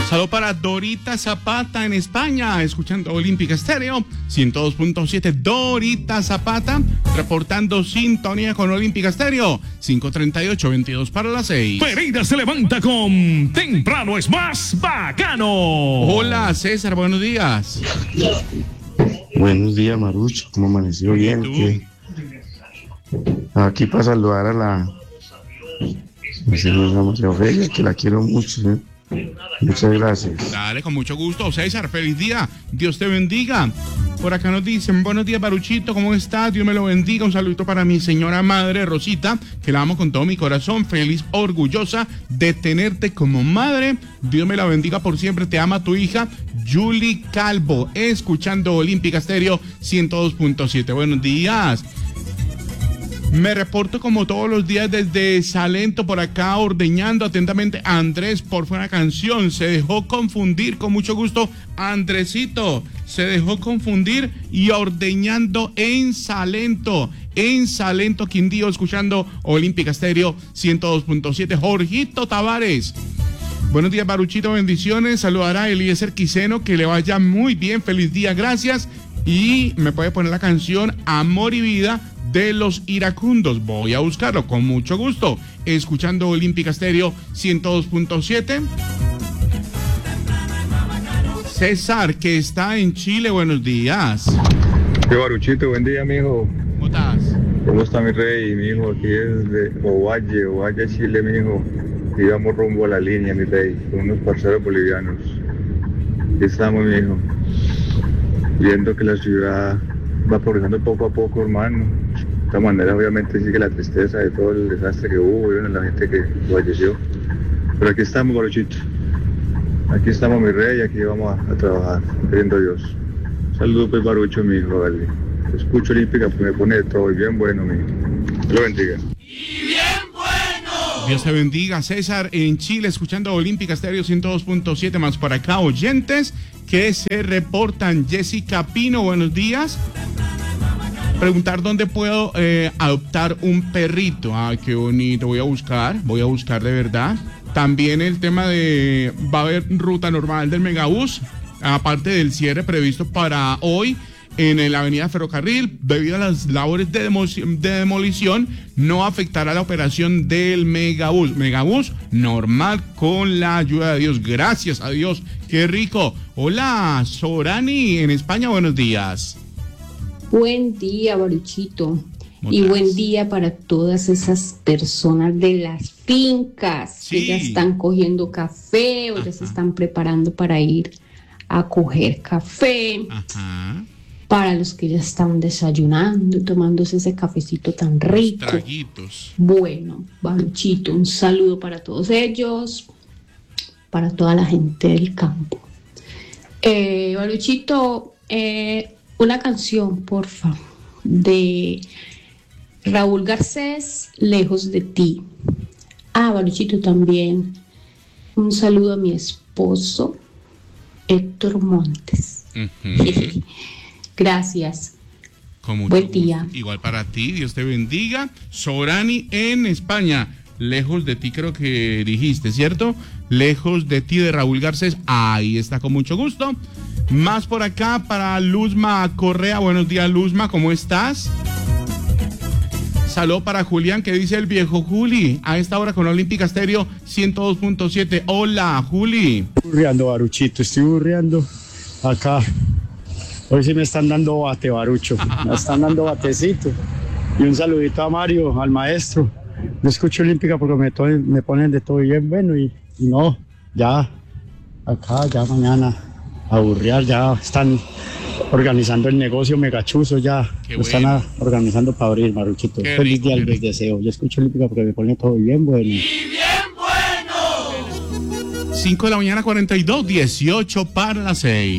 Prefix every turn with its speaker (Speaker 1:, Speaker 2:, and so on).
Speaker 1: Saludo para Dorita Zapata en España, escuchando Olímpica Estéreo 102.7. Dorita Zapata, reportando sintonía con Olímpica Estéreo 5:38, 22 para las 6.
Speaker 2: Pereira se levanta con Temprano es más bacano.
Speaker 1: Hola César, buenos días.
Speaker 3: Buenos días, Marucho, ¿cómo amaneció? Bien, ¿qué? Aquí para saludar a la señora María Ofelia, que la quiero mucho, ¿eh? Muchas gracias.
Speaker 1: Dale, con mucho gusto, César, feliz día, Dios te bendiga. Por acá nos dicen, buenos días, Baruchito, ¿cómo estás? Dios me lo bendiga, un saludito para mi señora madre, Rosita, que la amo con todo mi corazón, feliz, orgullosa de tenerte como madre, Dios me la bendiga por siempre, te ama tu hija, Julie Calvo, escuchando Olímpica Estéreo 102.7, buenos días. Me reporto como todos los días desde Salento, por acá ordeñando atentamente a Andrés, por fue una canción, se dejó confundir, con mucho gusto, Andresito, se dejó confundir y ordeñando en Salento, Quindío, escuchando Olímpica Estéreo 102.7, Jorgito Tavares. Buenos días, Baruchito, bendiciones, saludará a Eliezer Quiseno, que le vaya muy bien, feliz día, gracias, y me puede poner la canción Amor y Vida de los Iracundos. Voy a buscarlo con mucho gusto. Escuchando Olímpica Estéreo 102.7. César, que está en Chile, buenos días.
Speaker 4: Qué Baruchito, buen día, mijo.
Speaker 1: ¿Cómo estás?
Speaker 4: ¿Cómo está mi rey, mijo? Aquí es de Ovalle, Chile, mijo. Y vamos rumbo a la línea, mi rey, con unos parceros bolivianos. Aquí estamos, mijo. Viendo que la ciudad va progresando poco a poco, hermano. De esta manera, obviamente, sigue la tristeza de todo el desastre que hubo, y la gente que falleció. Pero aquí estamos, Baruchito. Aquí estamos, mi rey, y aquí vamos a trabajar, queriendo Dios. Saludos, pues, Barucho, mi hijo, vale. Escucho Olímpica, pues me pone de todo, y bien bueno, mi hijo. Dios lo bendiga.
Speaker 1: ¡Y bien bueno! Dios te bendiga, César, en Chile, escuchando Olímpica Estéreo 102.7, más por acá, oyentes que se reportan. Jessica Pino, buenos días. Preguntar dónde puedo adoptar un perrito. Ay, qué bonito, voy a buscar de verdad. También el tema de, va a haber ruta normal del Megabús, aparte del cierre previsto para hoy en la avenida Ferrocarril, debido a las labores de demolición, no afectará la operación del Megabús. Megabús normal con la ayuda de Dios, gracias a Dios, qué rico. Hola, Sorani en España, buenos días.
Speaker 5: Buen día, Baruchito. Y buen día para todas esas personas de las fincas que ya están cogiendo café o ya se están preparando para ir a coger café.
Speaker 1: Ajá.
Speaker 5: Para los que ya están desayunando y tomándose ese cafecito tan rico.
Speaker 1: Traguitos.
Speaker 5: Bueno, Baruchito, un saludo para todos ellos, para toda la gente del campo. Baruchito, una canción, porfa, de Raúl Garcés, Lejos de ti. Baruchito, también un saludo a mi esposo, Héctor Montes.
Speaker 1: Uh-huh.
Speaker 5: Gracias.
Speaker 1: Buen día. Igual para ti, Dios te bendiga. Sorani en España, Lejos de ti, creo que dijiste, ¿cierto? Lejos de ti, de Raúl Garcés. Ahí está, con mucho gusto. Más por acá para Luzma Correa. Buenos días, Luzma, ¿cómo estás? Saludo para Julián, que dice el viejo Juli, a esta hora con Olímpica Estéreo 102.7. Hola, Juli.
Speaker 6: Burreando, Baruchito, estoy burreando acá. Hoy sí me están dando bate, Barucho, me están dando batecito. Y un saludito a Mario, al maestro. No escucho Olímpica porque me ponen de todo bien bueno y no, ya, acá, ya mañana a burrear, ya están organizando el negocio megachuzo, ya lo están organizando para abrir, Baruchito. Feliz día, les deseo. Yo escucho Olímpica porque me pone todo bien bueno.
Speaker 1: ¡Y bien bueno! 5 de la mañana, 42, 18 para las 6.